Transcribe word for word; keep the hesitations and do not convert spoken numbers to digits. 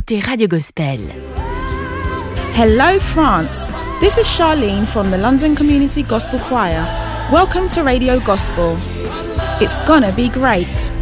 écoutez Radio Gospel. Hello France, this is Charlene from the London Community Gospel Choir. Welcome to Radio Gospel. It's gonna be great.